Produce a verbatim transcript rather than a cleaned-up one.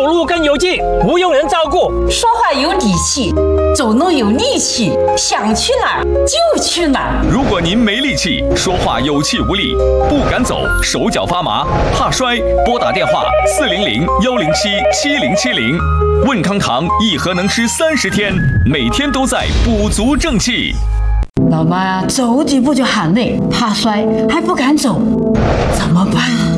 走路更有劲，不用人照顾， 说话有底气，走路有力气，想去哪儿就去哪儿。 如果您没力气，说话有气无力，不敢走，手脚发麻，怕摔，拨打电话四零零幺零七七零七零。问康堂一盒能吃三十天，每天都在补足正气。 老妈呀，走几步就喊累，怕摔还不敢走，怎么办？